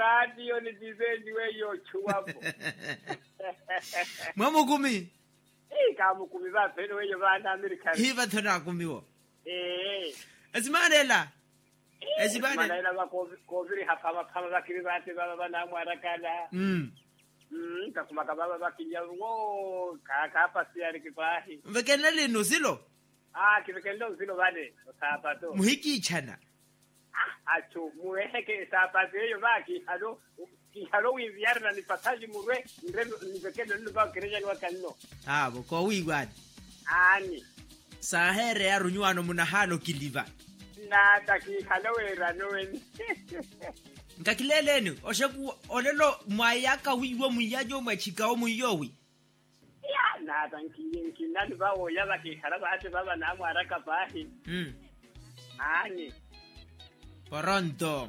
Radio ni dizendi weyo chuwapo. Mwamukumi. Kamukumi ba peno weyo bana America. Hiva thona kumiwo. Esimanela. Esimanela ba koviri hapa bakiri bate baba bana mwarakala. Kakumaka baba bakinya wo kapa siari kipahi. Vekenele no silo. Kivekendo silo bade. Sapato. Muhiki chana. Acho muheke sapato yo baki halo wiviarna ni pasaji murwe ni vekendo ni ba kireja ni wakanno. Ko wigwadi. Ani. Sahere ya runywano munahalo kiliva. Na taki halawera noweni. Ngakileleni osheku olelo mwayaka wiwo muyajo mwachikao muyowi. Ya na tanki nani bawo yaba ki haraba ate baba na mwaraka bahi. Ani. Poronto.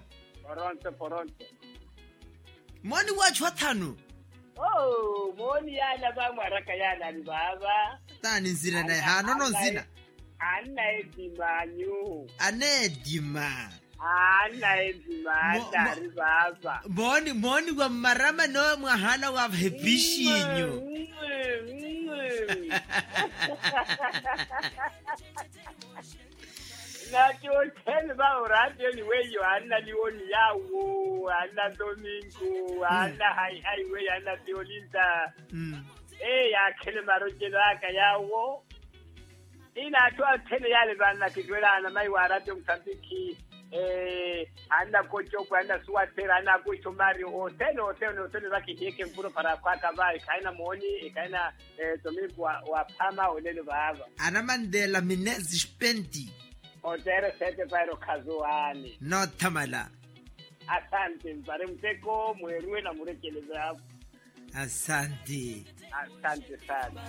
Moni wachwa tanu. Moni yana ba mwaraka yana ni baba. Tani nzina na hano no nzina. Anna edimanyu. Anedima. Dari baba. Moni wa marama no mwahala wa hebishinyo. Na tell ba radio ni weyo anna lioni yawo anna domingo anna highway anna violinta. Ya kele maroje laka yawo. Ina toa tena yale bana kitwela na mai wa radio Msambiki anda kocho kwenda suatera anda kocho mari hotel zaki heke mpuro para kwaka bai kaina moni kaina domingo wa pama olele baba ana Mandela minezi spenti hotel sete pairo kazuani no tamala. Asante mpare mteko mwerue na murekeleze hapo. Asante sana.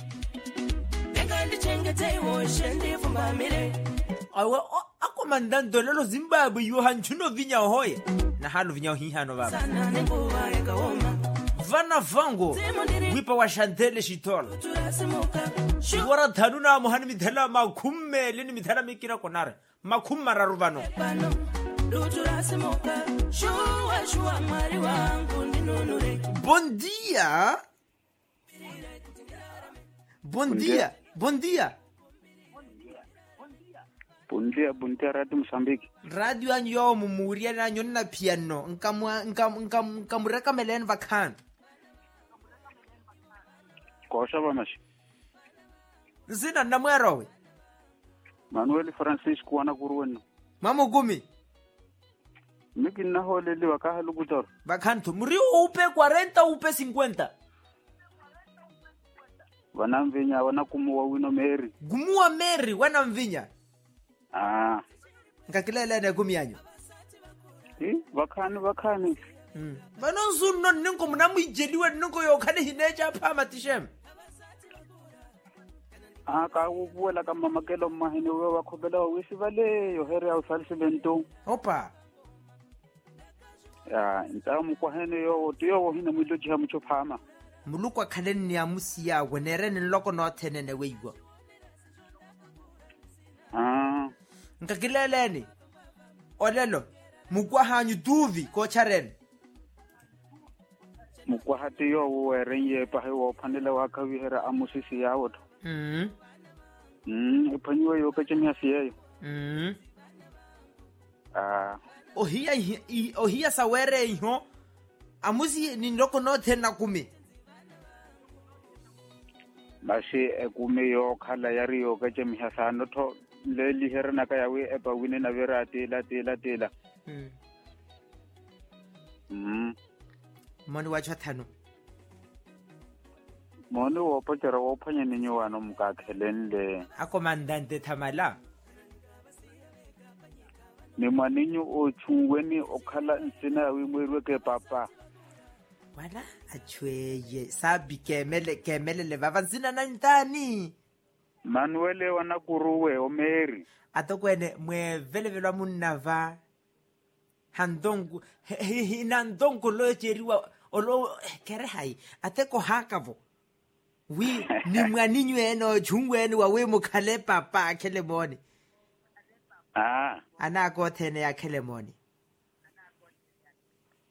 Awe akomandando lelo Zimbabwe Yohanchuno vinya hoye na halo vinya hihano baba vana vango wipa wa Shantele Shitola wara thanuna mohani mithela makhumme leni mithela mikira konare makhumma raruvano Bom dia. Bundia Radio Msambiki. Radio anyo mumuria na nyonna piano nkamureka melen vakan. Kosha bamashi. Zina namwero we. Manuel Francisco wana kuruweno. Mamugumi. Miki na hole li wakahalu kutor. Vakanto muri upe 40 upe 50. Wanamvinya wanakumuwa wino Mary. Gumuwa Mary wanamvinya. Ngakilele na gumiyanyo. Vakani. Banonzuno ninko munamu ijeliwe ninko yokane hineja pama tishem. Ka uwela kama makelo mahine uwe wakobela wisi vale yohere au salisi bento. Opa. Ntamu kwa hene yo tiyo wahine mwiloji hamucho pama. Mulukwa kaleni ya musi ya wenereni loko no tenene weigo. Ngakileleni olelo mukwa hanyu duvi ko charen mukwa hati yo werenye pahe wo phandela wakawihera amusisi yawo to upanywe yo kachemya siyeyo ohia sawere iho amusi ni loko no tena kumi bashi ekume yo khala yari yo kachemya sano to leli herna ka yawe epa wine na vera tela moni wacha thano moni wo potera wo phanye ninyo wano mukakhelende akomandante thamala ni maninyo o chungweni okhala nsina yawe mwerwe ke papa wala achweye sabi kemele le baba nsina na ntani Manuel wana kuruwe o Mary atokwene mwe velevelwa munava handongu hinandongu lo cheriwa olo kere hai ateko hakavo wi ni mwaninyu eno chungweni wawe mukhale papa kelemoni Ah. Anako tene ya kelemoni.